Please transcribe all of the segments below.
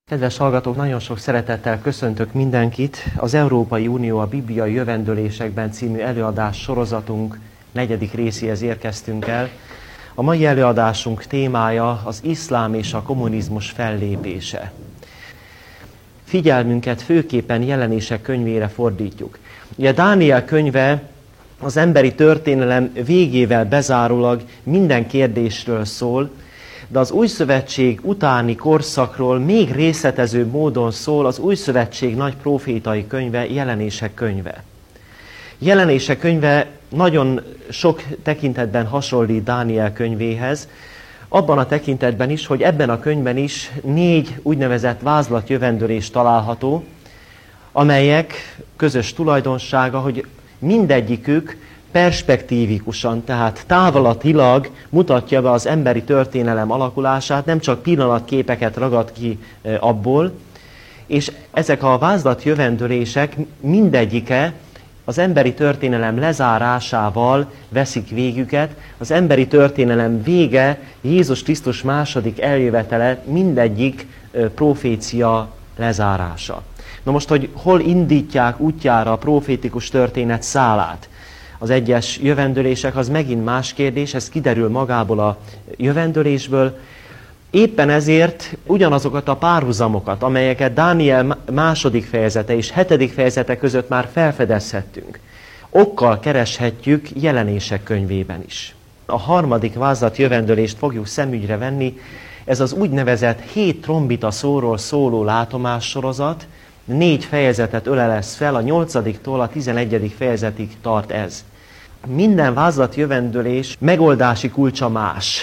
Kedves hallgatók, nagyon sok szeretettel köszöntök mindenkit. Az Európai Unió a bibliai jövendőlésekben című előadás sorozatunk 4. részéhez érkeztünk el. A mai előadásunk témája az iszlám és a kommunizmus fellépése. Figyelmünket főképpen Jelenések könyvére fordítjuk. Ugye Dániel könyve az emberi történelem végével bezárólag minden kérdésről szól, de az Új Szövetség utáni korszakról még részletezőbb módon szól az Új Szövetség nagy prófétai könyve, Jelenések könyve. Jelenések könyve nagyon sok tekintetben hasonlít Dániel könyvéhez, abban a tekintetben is, hogy ebben a könyvben is 4 úgynevezett vázlatjövendőlés található, amelyek közös tulajdonsága, hogy mindegyikük perspektívikusan, tehát távlatilag mutatja be az emberi történelem alakulását, nem csak pillanatképeket ragad ki abból, és ezek a vázlatjövendőlések mindegyike az emberi történelem lezárásával veszik végüket, az emberi történelem vége, Jézus Krisztus második eljövetele, mindegyik profécia lezárása. Na most, hogy hol indítják útjára a profétikus történet szálát? Az egyes jövendőlések, az megint más kérdés, ez kiderül magából a jövendőlésből. Éppen ezért ugyanazokat a párhuzamokat, amelyeket Dániel második fejezete és 7. fejezete között már felfedezhettünk, okkal kereshetjük Jelenések könyvében is. A 3. vázlat jövendőlést fogjuk szemügyre venni, ez az úgynevezett 7 trombita szóról szóló látomássorozat, 4 fejezetet ölelez fel, a 8-tól a 11. fejezetig tart ez. Minden vázlatjövendőlés megoldási kulcsa más.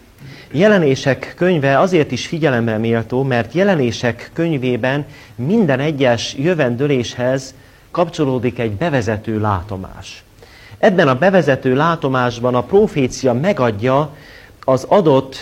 Jelenések könyve azért is figyelemre méltó, mert Jelenések könyvében minden egyes jövendőléshez kapcsolódik egy bevezető látomás. Ebben a bevezető látomásban a profécia megadja az adott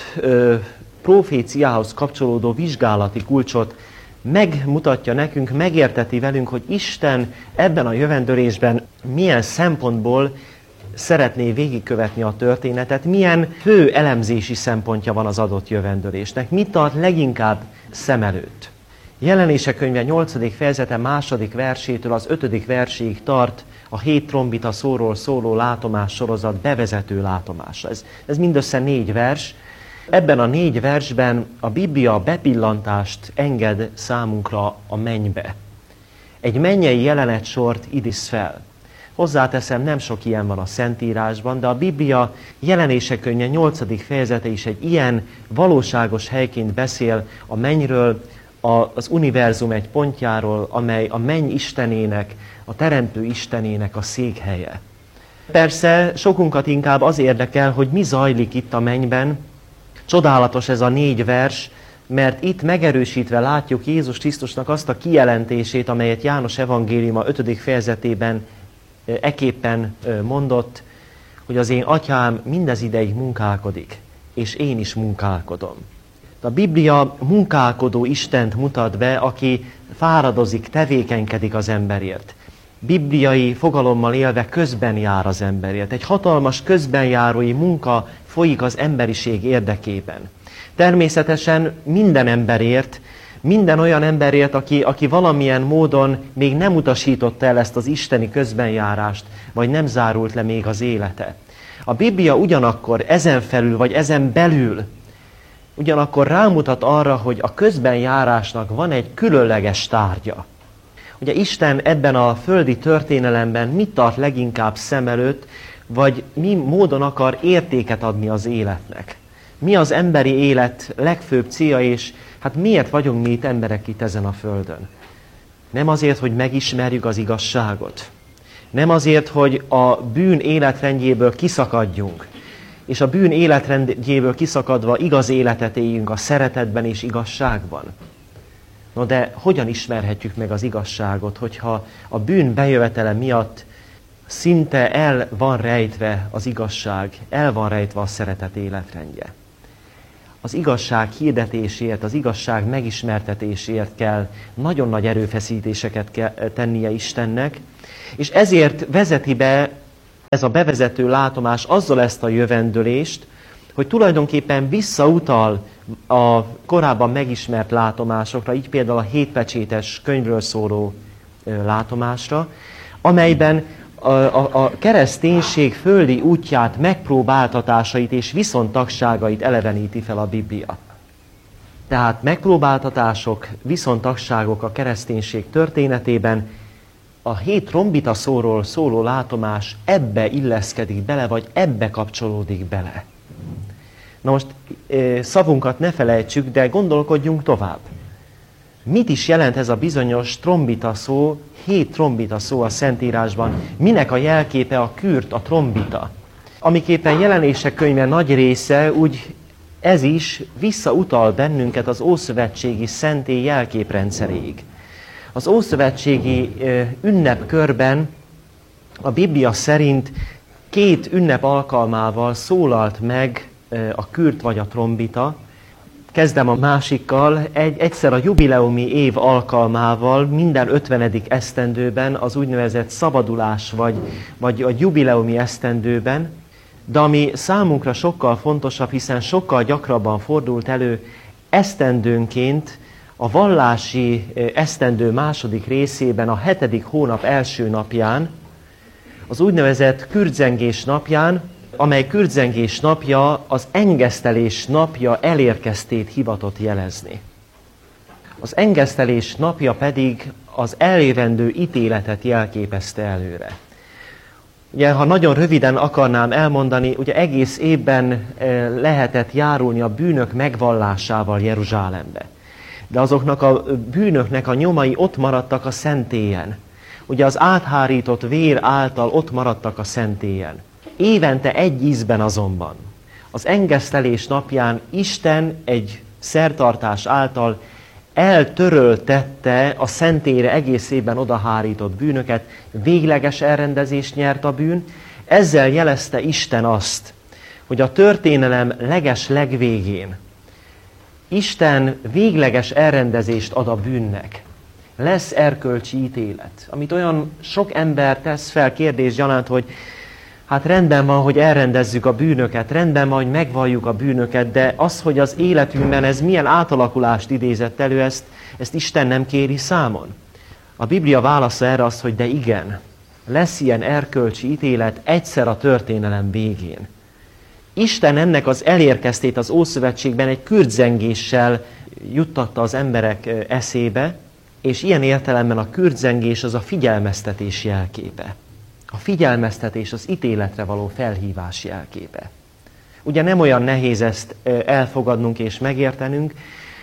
proféciához kapcsolódó vizsgálati kulcsot, megmutatja nekünk, megérteti velünk, hogy Isten ebben a jövendőlésben milyen szempontból szeretné végigkövetni a történetet, milyen fő elemzési szempontja van az adott jövendőlésnek, mit tart leginkább szem előtt. Jelenések könyve 8. fejezete 2. versétől az 5. verséig tart a 7 trombita szóról szóló látomás sorozat bevezető látomása. Ez mindössze 4 vers. Ebben a 4 versben a Biblia bepillantást enged számunkra a mennybe. Egy mennyei jelenetsort idéz fel. Hozzáteszem, nem sok ilyen van a Szentírásban, de a Biblia Jelenések könyve 8. fejezete is egy ilyen valóságos helyként beszél a mennyről, az univerzum egy pontjáról, amely a menny istenének, a teremtő istenének a székhelye. Persze sokunkat inkább az érdekel, hogy mi zajlik itt a mennyben. Csodálatos ez a 4 vers, mert itt megerősítve látjuk Jézus Krisztusnak azt a kijelentését, amelyet János evangéliuma 5. fejezetében eképpen mondott, hogy az én atyám mindez ideig munkálkodik, és én is munkálkodom. A Biblia munkálkodó Istent mutat be, aki fáradozik, tevékenykedik az emberért. Bibliai fogalommal élve közben jár az emberért. Egy hatalmas közbenjárói munka folyik az emberiség érdekében. Természetesen minden emberért, minden olyan emberért, aki valamilyen módon még nem utasította el ezt az isteni közbenjárást, vagy nem zárult le még az élete. A Biblia ugyanakkor ezen felül, vagy ezen belül, ugyanakkor rámutat arra, hogy a közbenjárásnak van egy különleges tárgya. Ugye Isten ebben a földi történelemben mit tart leginkább szem előtt, vagy mi módon akar értéket adni az életnek? Mi az emberi élet legfőbb célja, és hát miért vagyunk mi itt emberek itt ezen a földön? Nem azért, hogy megismerjük az igazságot. Nem azért, hogy a bűn életrendjéből kiszakadjunk, és a bűn életrendjéből kiszakadva igaz életet éljünk a szeretetben és igazságban. No de hogyan ismerhetjük meg az igazságot, hogyha a bűn bejövetele miatt szinte el van rejtve az igazság, el van rejtve a szeretet életrendje? Az igazság hirdetéséért, az igazság megismertetéséért kell nagyon nagy erőfeszítéseket tennie Istennek, és ezért vezeti be ez a bevezető látomás azzal ezt a jövendőlést, hogy tulajdonképpen visszautal a korábban megismert látomásokra, így például a hétpecsétes könyvről szóló látomásra, amelyben a kereszténység földi útját, megpróbáltatásait és viszontagságait eleveníti fel a Biblia. Tehát megpróbáltatások, viszontagságok a kereszténység történetében, a 7 trombita szóról szóló látomás ebbe illeszkedik bele, vagy ebbe kapcsolódik bele. Na most szavunkat ne felejtsük, de gondolkodjunk tovább. Mit is jelent ez a bizonyos trombita szó, 7 trombita szó a Szentírásban? Minek a jelképe a kürt, a trombita? Amiképpen Jelenések könyve nagy része, úgy ez is visszautal bennünket az ószövetségi szentély jelképrendszeréig. Az ószövetségi ünnepkörben a Biblia szerint 2 ünnep alkalmával szólalt meg a kürt vagy a trombita. Kezdem a másikkal, egyszer a jubileumi év alkalmával minden 50. esztendőben, az úgynevezett szabadulás vagy a jubileumi esztendőben, de ami számunkra sokkal fontosabb, hiszen sokkal gyakrabban fordult elő, esztendőnként a vallási esztendő második részében, a 7. hónap első napján, az úgynevezett kürtzengés napján, amely kürtzengés napja az engesztelés napja elérkeztét hivatott jelezni. Az engesztelés napja pedig az eljövendő ítéletet jelképezte előre. Ugye, ha nagyon röviden akarnám elmondani, ugye egész évben lehetett járulni a bűnök megvallásával Jeruzsálembe. De azoknak a bűnöknek a nyomai ott maradtak a szentélyen. Ugye az áthárított vér által ott maradtak a szentélyen. Évente egy ízben azonban, az engesztelés napján Isten egy szertartás által eltöröltette a szentélyre egész évben odahárított bűnöket, végleges elrendezést nyert a bűn, ezzel jelezte Isten azt, hogy a történelem legvégén Isten végleges elrendezést ad a bűnnek. Lesz erkölcsi ítélet, amit olyan sok ember tesz fel kérdésgyanánt, hogy hát rendben van, hogy elrendezzük a bűnöket, rendben van, hogy megvalljuk a bűnöket, de az, hogy az életünkben ez milyen átalakulást idézett elő, ezt Isten nem kéri számon. A Biblia válasza erre az, hogy de igen, lesz ilyen erkölcsi ítélet egyszer a történelem végén. Isten ennek az elérkeztét az Ószövetségben egy kürtzengéssel juttatta az emberek eszébe, és ilyen értelemben a kürtzengés az a figyelmeztetés jelképe. A figyelmeztetés az ítéletre való felhívás jelképe. Ugye nem olyan nehéz ezt elfogadnunk és megértenünk.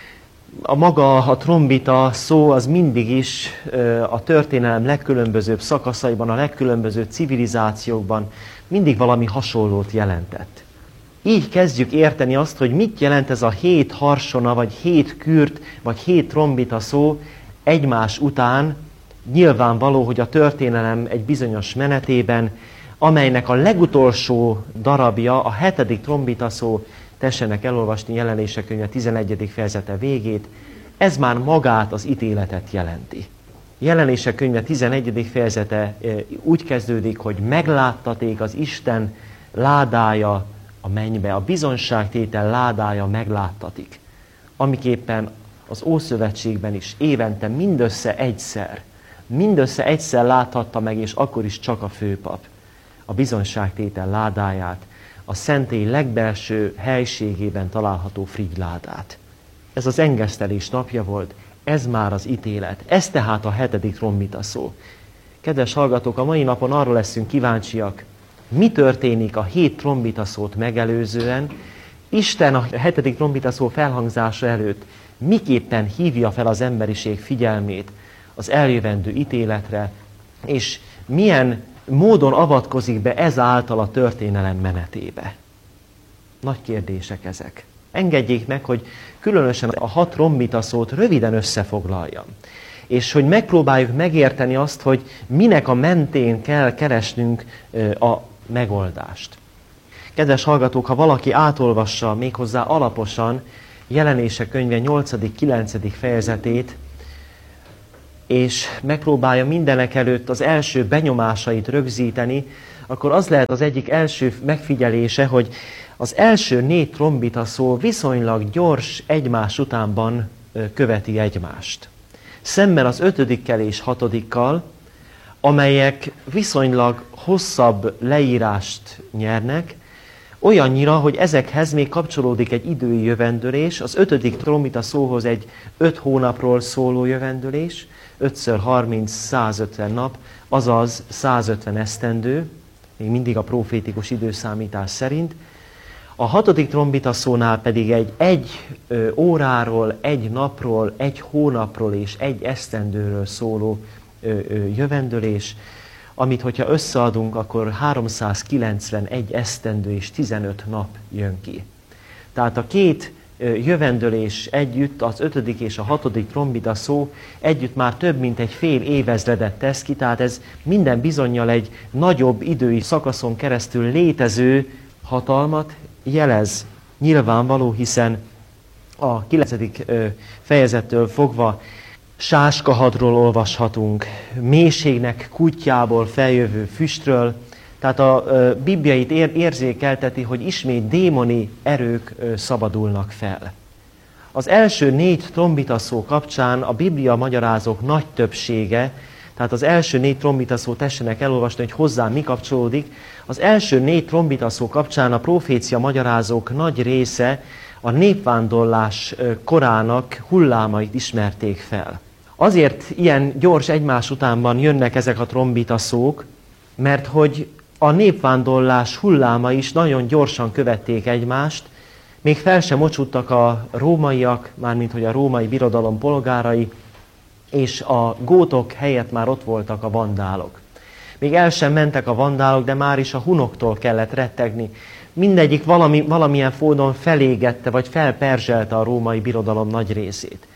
A trombita szó az mindig is a történelem legkülönbözőbb szakaszaiban, a legkülönbözőbb civilizációkban mindig valami hasonlót jelentett. Így kezdjük érteni azt, hogy mit jelent ez a 7 harsona, vagy 7 kürt, vagy 7 trombita szó egymás után. Nyilvánvaló, hogy a történelem egy bizonyos menetében, amelynek a legutolsó darabja, a 7. trombita szó, tessenek elolvasni Jelenések könyve 11. fejezete végét, ez már magát az ítéletet jelenti. Jelenések könyve 11. fejezete úgy kezdődik, hogy megláttaték az Isten ládája a mennybe, a bizonságtétel ládája megláttatik, amiképpen az Ószövetségben is évente mindössze egyszer láthatta meg, és akkor is csak a főpap a bizonságtétel ládáját, a szentély legbelső helységében található frigyládát. Ez az engesztelés napja volt, ez már az ítélet, ez tehát a 7. trombita szó. Kedves hallgatók, a mai napon arról leszünk kíváncsiak, mi történik a 7 trombita szót megelőzően, Isten a 7. trombita szó felhangzása előtt miképpen hívja fel az emberiség figyelmét az eljövendő ítéletre, és milyen módon avatkozik be ezáltal a történelem menetébe. Nagy kérdések ezek. Engedjék meg, hogy különösen a 6 trombita szót röviden összefoglaljam. És hogy megpróbáljuk megérteni azt, hogy minek a mentén kell keresnünk a megoldást. Kedves hallgatók, ha valaki átolvassa méghozzá alaposan Jelenések könyve 8.-9. fejezetét, és megpróbálja mindenek előtt az első benyomásait rögzíteni, akkor az lehet az egyik első megfigyelése, hogy az első 4 trombita szó viszonylag gyors egymás utánban követi egymást. Szemben az 5. és 6-kal, amelyek viszonylag hosszabb leírást nyernek, olyannyira, hogy ezekhez még kapcsolódik egy idői jövendőlés, az 5. trombita szóhoz egy 5 hónapról szóló jövendőlés, 5x30, 150 nap, azaz 150 esztendő, még mindig a profétikus időszámítás szerint. A 6. trombita szónál pedig egy óráról, 1 napról, 1 hónapról és 1 esztendőről szóló jövendőlés, amit hogyha összeadunk, akkor 391 esztendő és 15 nap jön ki. Tehát a 2 jövendőlés együtt, az 5. és a 6. trombita szó együtt már több mint egy fél évezredet tesz ki, tehát ez minden bizonnyal egy nagyobb idői szakaszon keresztül létező hatalmat jelez. Nyilvánvaló, hiszen a 9. fejezettől fogva sáskahadról olvashatunk, mélységnek kutyából feljövő füstről, tehát a Biblia itt érzékelteti, hogy ismét démoni erők szabadulnak fel. Az első 4 trombita szó kapcsán a Biblia magyarázók nagy többsége, tehát az első 4 trombita szó tessenek elolvasni, hogy hozzá mi kapcsolódik. Az első 4 trombita szó kapcsán a profécia magyarázók nagy része a népvándorlás korának hullámait ismerték fel. Azért ilyen gyors egymás utánban jönnek ezek a trombita szók, mert hogy a népvándorlás hulláma is nagyon gyorsan követték egymást, még fel sem mocsuttak a rómaiak, mármint hogy a római birodalom polgárai, és a gótok helyett már ott voltak a vandálok. Még el sem mentek a vandálok, de már is a hunoktól kellett rettegni. Mindegyik valamilyen módon felégette, vagy felperzselte a római birodalom nagy részét.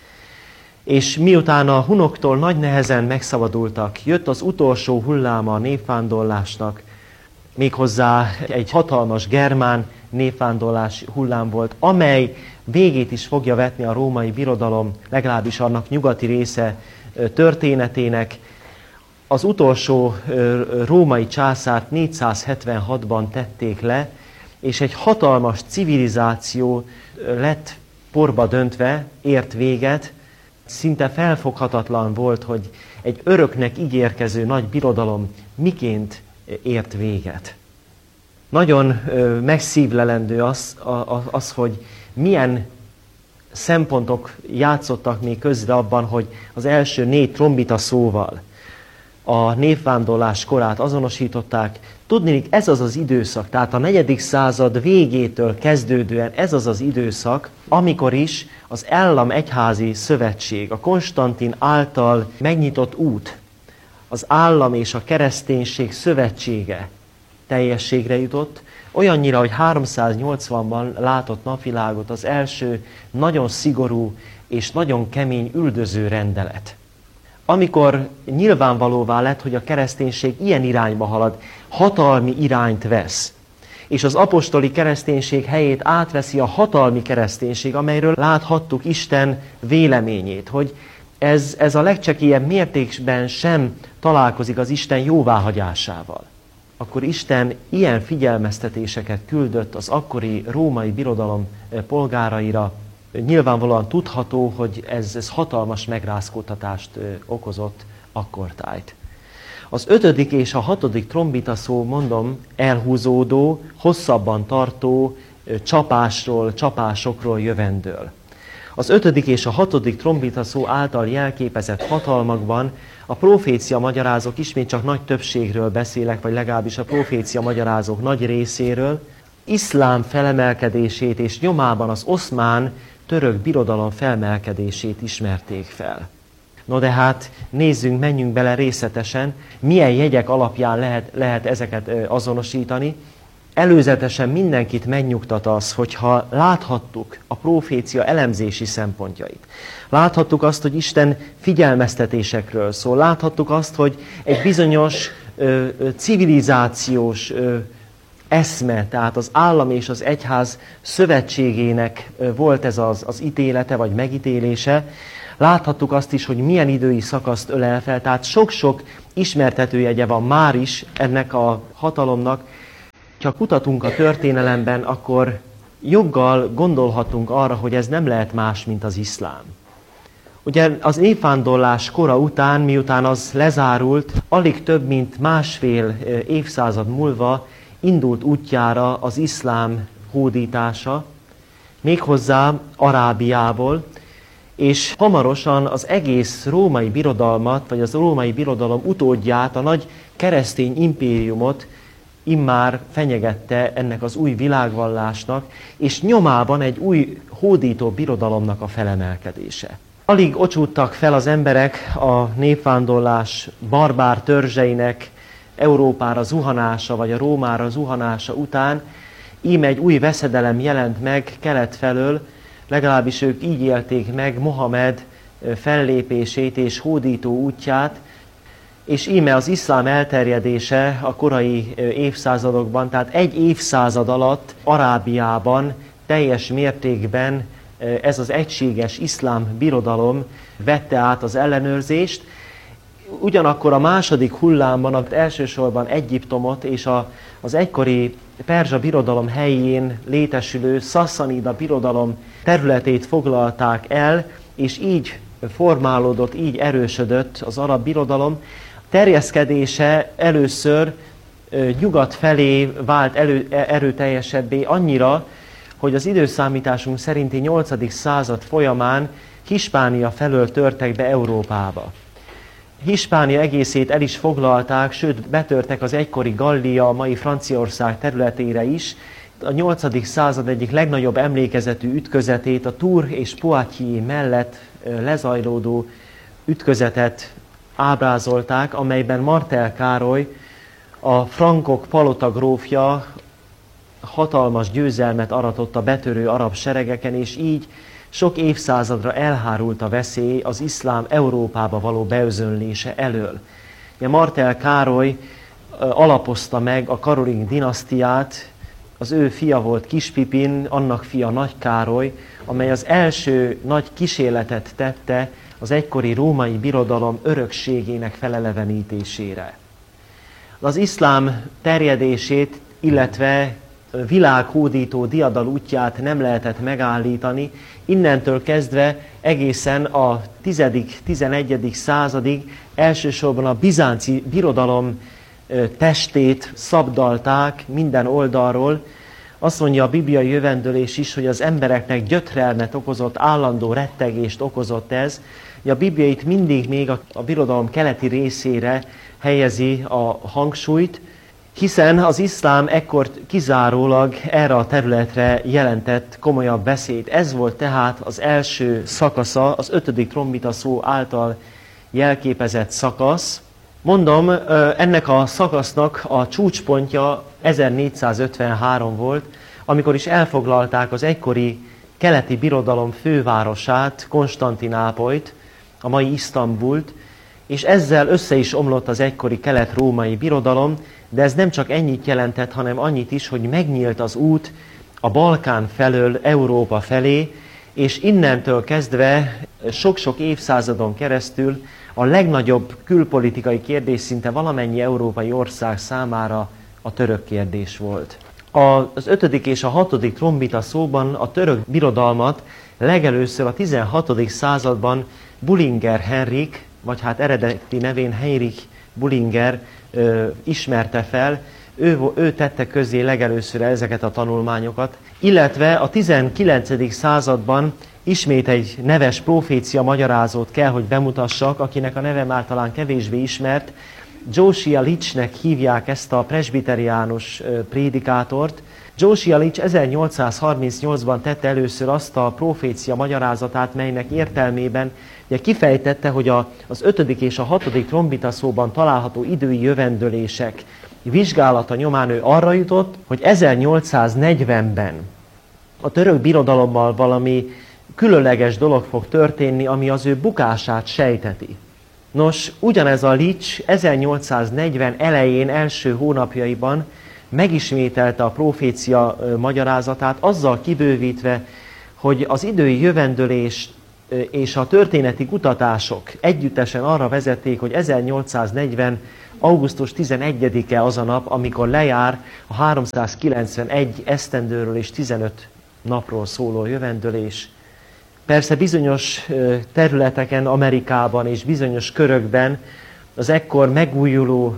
És miután a hunoktól nagy nehezen megszabadultak, jött az utolsó hulláma a népvándorlásnak, méghozzá egy hatalmas germán népvándorlás hullám volt, amely végét is fogja vetni a római birodalom, legalábbis annak nyugati része történetének. Az utolsó római császárt 476-ban tették le, és egy hatalmas civilizáció lett porba döntve, ért véget. Szinte felfoghatatlan volt, hogy egy öröknek ígérkező nagy birodalom miként ért véget. Nagyon megszívlelendő az, hogy milyen szempontok játszottak még közre abban, hogy az első 4 trombita szóval a népvándorlás korát azonosították. Tudniillik, ez az az időszak, tehát a 4. század végétől kezdődően ez az az időszak, amikor is az állam-egyházi szövetség, a Konstantin által megnyitott út, az állam és a kereszténység szövetsége teljességre jutott, olyannyira, hogy 380-ban látott napvilágot az első nagyon szigorú és nagyon kemény üldöző rendelet. Amikor nyilvánvalóvá lett, hogy a kereszténység ilyen irányba halad, hatalmi irányt vesz, és az apostoli kereszténység helyét átveszi a hatalmi kereszténység, amelyről láthattuk Isten véleményét, hogy ez a legcsekélyebb mértékben sem találkozik az Isten jóváhagyásával. Akkor Isten ilyen figyelmeztetéseket küldött az akkori római birodalom polgáraira. Nyilvánvalóan tudható, hogy ez hatalmas megrázkódtatást okozott akkortájt. Az 5. és a 6. trombita szó, mondom, elhúzódó, hosszabban tartó csapásokról jövendől. Az 5. és a 6. trombita szó által jelképezett hatalmakban a profécia magyarázók, ismét csak nagy többségről beszélek, vagy legalábbis a profécia magyarázók nagy részéről, iszlám felemelkedését és nyomában az oszmán török birodalom felmelkedését ismerték fel. No de hát nézzünk, menjünk bele részletesen, milyen jegyek alapján lehet ezeket azonosítani. Előzetesen mindenkit megnyugtat az, hogyha láthattuk a profécia elemzési szempontjait. Láthattuk azt, hogy Isten figyelmeztetésekről szól. Láthattuk azt, hogy egy bizonyos civilizációs eszme, tehát az állam és az egyház szövetségének volt ez az ítélete vagy megítélése. Láthattuk azt is, hogy milyen idői szakaszt ölel fel, tehát sok-sok ismertetőjegye van már is ennek a hatalomnak. Ha kutatunk a történelemben, akkor joggal gondolhatunk arra, hogy ez nem lehet más, mint az iszlám. Ugye az népvándorlás kora után, miután az lezárult, alig több mint másfél évszázad múlva indult útjára az iszlám hódítása, méghozzá Arábiából, és hamarosan az egész római birodalmat, vagy az római birodalom utódját, a nagy keresztény impériumot immár fenyegette ennek az új világvallásnak, és nyomában egy új hódító birodalomnak a felemelkedése. Alig ocsúttak fel az emberek a népvándorlás barbár törzseinek Európára zuhanása, vagy a Rómára zuhanása után, íme egy új veszedelem jelent meg kelet felől, legalábbis ők így élték meg Mohamed fellépését és hódító útját, és íme az iszlám elterjedése a korai évszázadokban, tehát egy évszázad alatt Arábiában teljes mértékben ez az egységes iszlám birodalom vette át az ellenőrzést. Ugyanakkor a második hullámban elsősorban Egyiptomot és az egykori perzsa birodalom helyén létesülő Szasszanida birodalom területét foglalták el, és így formálódott, így erősödött az arab birodalom. Terjeszkedése először nyugat felé vált erőteljesebbé annyira, hogy az időszámításunk szerinti 8. század folyamán Hispánia felől törtek be Európába. Hispánia egészét el is foglalták, sőt betörtek az egykori Gallia, a mai Franciaország területére is. A 8. század egyik legnagyobb emlékezetű ütközetét, a Tours és Poitiers mellett lezajlódó ütközetet ábrázolták, amelyben Martel Károly, a frankok palota grófja hatalmas győzelmet aratott a betörő arab seregeken, és így sok évszázadra elhárult a veszély az iszlám Európába való beözönlése elől. Martel Károly alapozta meg a Karoling dinasztiát, az ő fia volt Kis Pipin, annak fia Nagy Károly, amely az első nagy kísérletet tette az egykori római birodalom örökségének felelevenítésére. Az iszlám terjedését, illetve világhódító diadal útját nem lehetett megállítani, innentől kezdve egészen a 10.-11. századig elsősorban a bizánci birodalom testét szabdalták minden oldalról. Azt mondja a bibliai jövendőlés is, hogy az embereknek gyötrelmet okozott, állandó rettegést okozott ez. A Biblia itt mindig még a birodalom keleti részére helyezi a hangsúlyt, hiszen az iszlám ekkor kizárólag erre a területre jelentett komolyabb veszélyt. Ez volt tehát az első szakasza, az 5. trombita szó által jelképezett szakasz. Mondom, ennek a szakasznak a csúcspontja 1453 volt, amikor is elfoglalták az egykori keleti birodalom fővárosát, Konstantinápolyt, a mai Isztambult, és ezzel össze is omlott az egykori kelet-római birodalom, de ez nem csak ennyit jelentett, hanem annyit is, hogy megnyílt az út a Balkán felől Európa felé, és innentől kezdve sok-sok évszázadon keresztül a legnagyobb külpolitikai kérdés szinte valamennyi európai ország számára a török kérdés volt. Az 5. és a 6. trombita szóban a török birodalmat legelőször a 16. században Bullinger Henrik, vagy hát eredeti nevén Heinrich Bullinger ismerte fel, ő tette közzé legelőször ezeket a tanulmányokat, illetve a 19. században ismét egy neves profécia magyarázót kell, hogy bemutassak, akinek a neve már talán kevésbé ismert. Josiah Litchnek hívják ezt a presbiteriánus prédikátort. Josiah Litch 1838-ban tette először azt a profécia magyarázatát, melynek értelmében ugye kifejtette, hogy az 5. és a 6. trombita szóban található idői jövendőlések vizsgálata nyomán ő arra jutott, hogy 1840-ben a török birodalommal valami különleges dolog fog történni, ami az ő bukását sejteti. Nos, ugyanez a Litch 1840 elején, első hónapjaiban megismételte a profécia magyarázatát, azzal kibővítve, hogy az idői jövendőlés és a történeti kutatások együttesen arra vezették, hogy 1840. augusztus 11-e az a nap, amikor lejár a 391 esztendőről és 15 napról szóló jövendőlés. Persze bizonyos területeken, Amerikában és bizonyos körökben az ekkor megújuló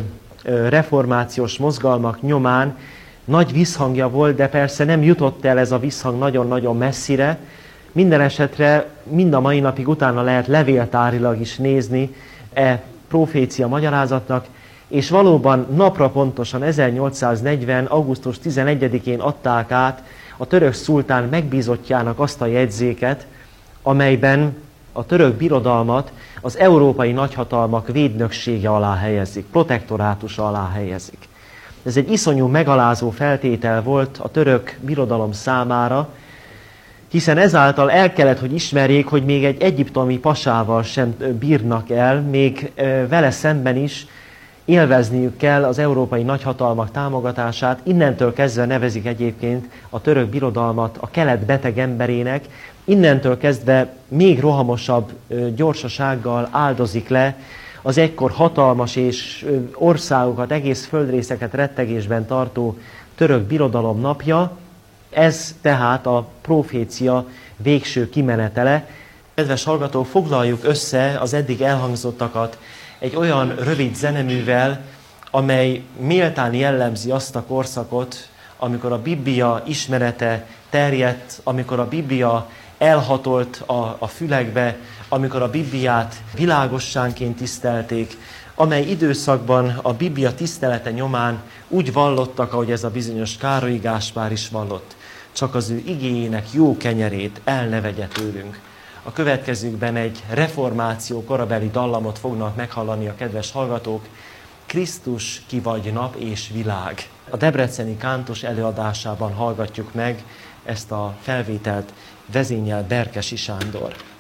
reformációs mozgalmak nyomán nagy visszhangja volt, de persze nem jutott el ez a visszhang nagyon-nagyon messzire. Minden esetre mind a mai napig utána lehet levéltárilag is nézni profécia magyarázatnak, és valóban napra pontosan 1840. augusztus 11-én adták át a török szultán megbízottjának azt a jegyzéket, amelyben a török birodalmat az európai nagyhatalmak védnöksége alá helyezik, protektorátusa alá helyezik. Ez egy iszonyú megalázó feltétel volt a török birodalom számára, hiszen ezáltal el kellett, hogy ismerjék, hogy még egy egyiptomi pasával sem bírnak el, még vele szemben is élvezniük kell az európai nagyhatalmak támogatását. Innentől kezdve nevezik egyébként a török birodalmat a kelet beteg emberének, innentől kezdve még rohamosabb gyorsasággal áldozik le az egykor hatalmas és országokat, egész földrészeket rettegésben tartó török birodalom napja. Ez tehát a profécia végső kimenetele. Kedves hallgatók, foglaljuk össze az eddig elhangzottakat egy olyan rövid zeneművel, amely méltán jellemzi azt a korszakot, amikor a Biblia ismerete terjedt, amikor a Biblia elhatolt a fülekbe, amikor a Bibliát világossánként tisztelték, amely időszakban a Biblia tisztelete nyomán úgy vallottak, ahogy ez a bizonyos Károlyi Gáspár is vallott. Csak az ő igéjének jó kenyerét el ne vegye tőlünk. A következőkben egy reformáció korabeli dallamot fognak meghallani a kedves hallgatók. Krisztus, ki vagy nap és világ. A debreceni kántus előadásában hallgatjuk meg ezt a felvételt, vezényel Berkesi Sándor.